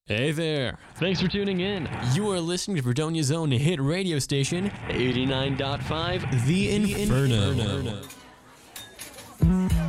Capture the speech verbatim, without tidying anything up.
Hey there. Thanks for tuning in. You are listening to Fredonia's own hit radio station, eighty-nine point five The Inferno. Inferno.